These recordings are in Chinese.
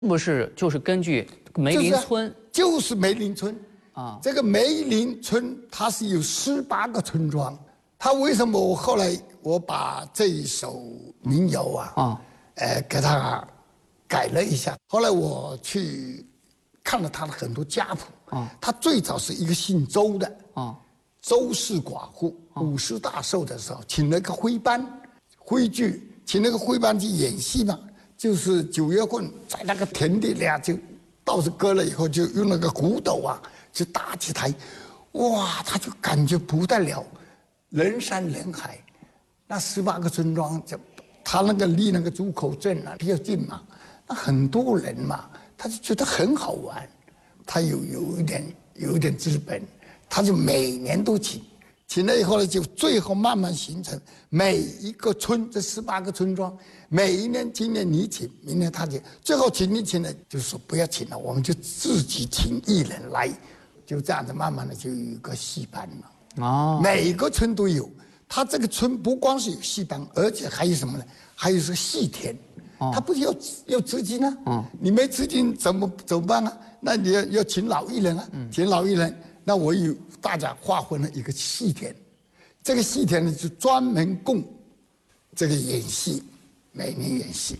不是就是根据梅林村， 就是梅林村啊。这个梅林村它是有18个村庄，它为什么我后来我把这一首民谣给它改了一下。后来我去看了他的很多家谱他最早是一个姓周的周氏寡妇，50大寿的时候，请了个徽班，徽剧，请那个徽班去演戏嘛，就是9月份在那个田地里就稻子割了以后，就用那个骨斗就搭起台，哇，他就感觉不得了，人山人海，那18个村庄，就他那个离那个朱口镇比较近嘛，那很多人嘛，他就觉得很好玩，他有一点资本。他就每年都请了以后呢，就最后慢慢形成每一个村，这18个村庄，每一年，今年你请，明年他请，最后请呢，就是说不要请了，我们就自己请艺人来，就这样子慢慢的就有一个戏班了。每一个村都有，他这个村不光是有戏班，而且还有什么呢？还有是戏田，他不是要资金啊？你没资金怎么办啊？那你要请老艺人啊，请老艺人。那我有大家划分了一个戏田，这个戏田呢就专门供这个演戏，每年演戏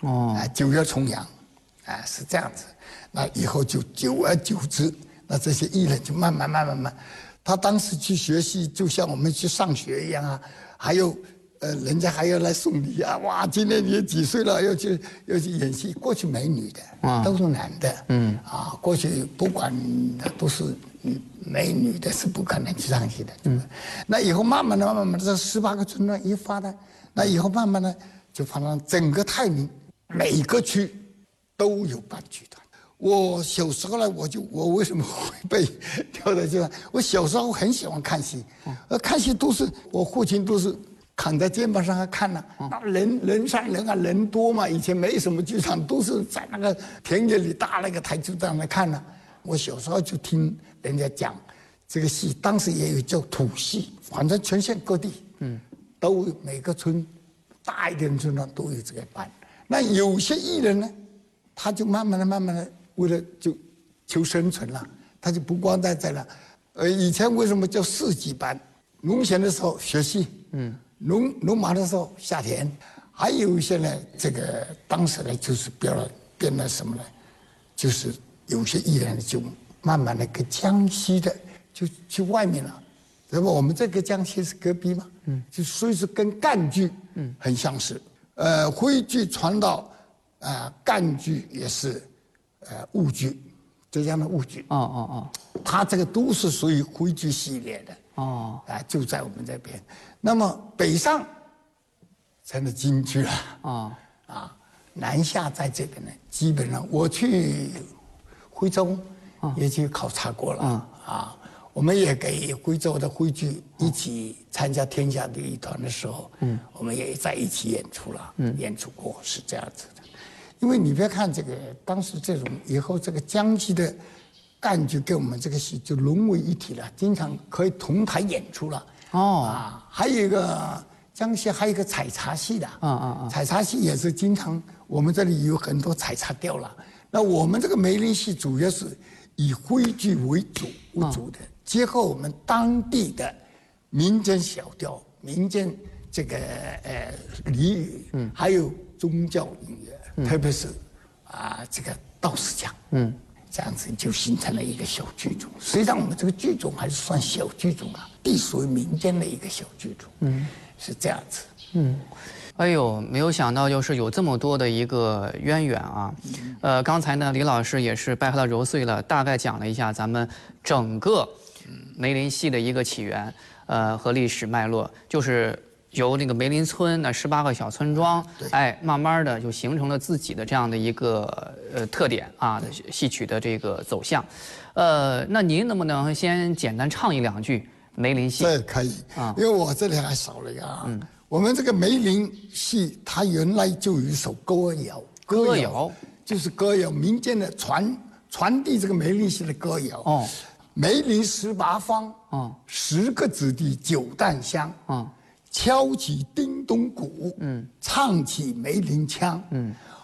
，9月重阳，是这样子。那以后就久而久之，那这些艺人就慢慢，他当时去学戏，就像我们去上学一样啊，还有人家还要来送礼啊，哇，今年你几岁了，要去演戏。过去没女的，都是男的，过去不管都是。没女的是不可能去上戏的，那以后慢慢的，这18个村庄一发展，那以后慢慢的就发展整个泰宁每个区都有办剧团。我小时候呢，我为什么会被调到剧团？我小时候很喜欢看戏，看戏都是我父亲都是扛在肩膀上看那人山人海，人多嘛，以前没什么剧场，都是在那个田野里搭那个台就这样来看我小时候就听人家讲这个戏，当时也有叫土戏，反正全县各地，都有每个村大一点的村庄都有这个班。那有些艺人呢，他就慢慢的，为了就求生存了，他就不光在这了。以前为什么叫4级班？农闲的时候学戏，农忙的时候下田，还有一些呢，这个当时呢就是变了什么呢？就是。有些艺人就慢慢的跟江西的就去外面了，那么我们这个江西是隔壁嘛，就所以说跟赣剧很相似，徽剧传到赣剧也是婺剧，浙江的婺剧，它这个都是属于徽剧系列的，就在我们这边。那么北上成了京剧了，南下在这边呢，基本上我去。徽州也去考察过了我们也给徽州的徽剧一起参加天下第一团的时候，我们也在一起演出了，演出过是这样子的。因为你别看这个当时这种以后这个江西的赣剧跟我们这个戏就融为一体了，经常可以同台演出了还有一个江西还有一个采茶戏的采茶戏也是经常我们这里有很多采茶调了。那我们这个梅林戏主要是以徽剧为主的，结合我们当地的民间小调、民间这个俚语，还有宗教音乐，特别是这个道士讲，这样子就形成了一个小剧种。实际上我们这个剧种还是算小剧种隶属于民间的一个小剧种，是这样子。 哎呦，没有想到就是有这么多的一个渊源刚才呢，李老师也是掰开了揉碎了，大概讲了一下咱们整个梅林戏的一个起源，和历史脉络，就是由那个梅林村那18个小村庄，慢慢的就形成了自己的这样的一个特点戏曲的这个走向。那您能不能先简单唱1、2句梅林戏？ 这可以因为我这里还少了一个我们这个梅林戏，它原来就有一首歌谣，就是歌谣民间的传递这个梅林戏的歌谣。梅林18方，10个子弟9担香。敲起叮咚鼓，唱起梅林腔。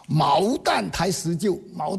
毛旦台石臼，毛